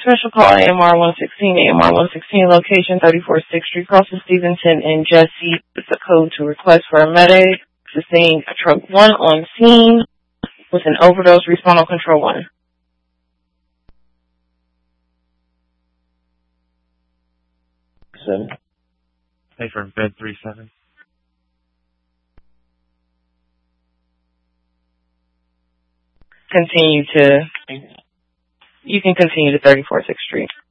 Special call AMR 116, AMR 116, location 34th 6th Street, crossing Stevenson and Jesse. It's a code to request for a medic. Sustained a truck 1 on scene with an overdose. Respond on control 1. Pay for bed 37. You can continue to 34th 6th Street.